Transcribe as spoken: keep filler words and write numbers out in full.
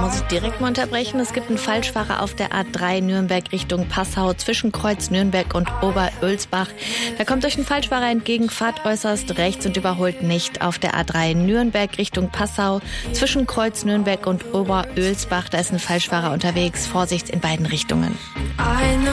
muss ich direkt mal unterbrechen. Es gibt einen Falschfahrer auf der A drei Nürnberg Richtung Passau zwischen Kreuz Nürnberg und Oberölsbach. Da kommt euch ein Falschfahrer entgegen, fahrt äußerst rechts und überholt nicht. Auf der A drei Nürnberg Richtung Passau zwischen Kreuz Nürnberg und Oberölsbach. Da ist ein Falschfahrer unterwegs. Vorsicht in beiden Richtungen. Eine